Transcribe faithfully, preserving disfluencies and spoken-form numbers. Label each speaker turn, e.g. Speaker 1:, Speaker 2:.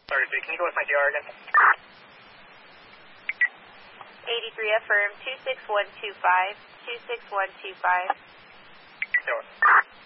Speaker 1: thirty-three, can you go with my D R again?
Speaker 2: eighty-three, affirm, two six one two five, two six one two five.
Speaker 1: Sure.